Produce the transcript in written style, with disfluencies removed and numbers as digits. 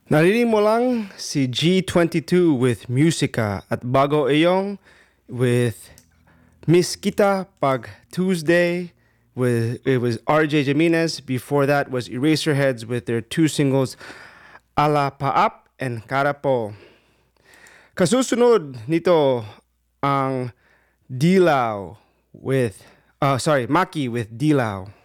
Narinig mo lang si G22 with Musica at bago iyong with Miss Kita Pag Tuesday with it was RJ Jimenez. Before that was Eraserheads with their two singles Ala Paap and Karapo. Kasusunod nito ang Dilaw with Maki with Dilaw.